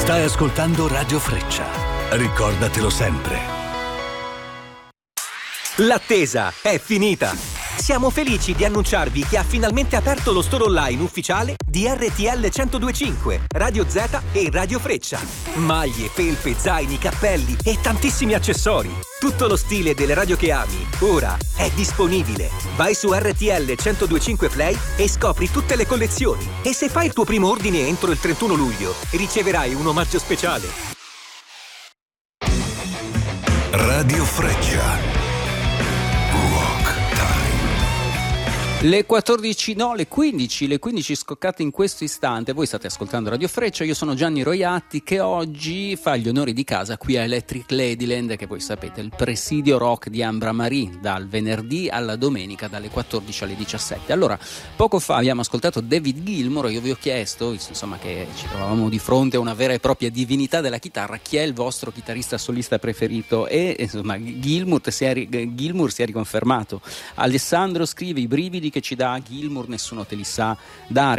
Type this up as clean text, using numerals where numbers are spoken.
Stai ascoltando Radio Freccia. Ricordatelo sempre. L'attesa è finita! Siamo felici di annunciarvi che ha finalmente aperto lo store online ufficiale di RTL 102.5, Radio Z e Radio Freccia. Maglie, felpe, zaini, cappelli e tantissimi accessori. Tutto lo stile delle radio che ami, ora è disponibile. Vai su RTL 102.5 Play e scopri tutte le collezioni. E se fai il tuo primo ordine entro il 31 luglio, riceverai un omaggio speciale. Radio Freccia. Le 14, no, le 15 scoccate in questo istante. Voi state ascoltando Radio Freccia, io sono Gianni Roiatti che oggi fa gli onori di casa qui a Electric Ladyland, che voi sapete, il presidio rock di Ambra Marin, dal venerdì alla domenica dalle 14 alle 17. Allora, poco fa abbiamo ascoltato David Gilmour, io vi ho chiesto, insomma, che ci trovavamo di fronte a una vera e propria divinità della chitarra, chi è il vostro chitarrista solista preferito? E insomma Gilmour si è riconfermato. Alessandro scrive: i brividi che ci dà Gilmour nessuno te li sa dare.